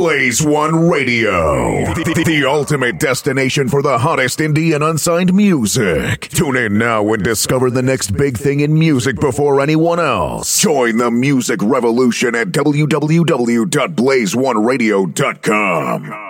Blaze One Radio, the ultimate destination for the hottest indie and unsigned music. Tune in now and discover the next big thing in music before anyone else. Join the music revolution at www.blazeoneradio.com.